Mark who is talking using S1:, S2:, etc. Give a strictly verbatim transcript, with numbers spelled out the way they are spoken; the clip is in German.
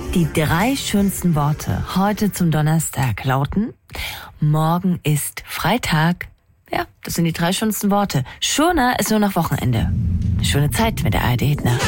S1: Die drei schönsten Worte heute zum Donnerstag lauten: Morgen ist Freitag. Ja, das sind die drei schönsten Worte. Schöner ist nur noch Wochenende. Schöne Zeit mit der A R D Hit Nacht.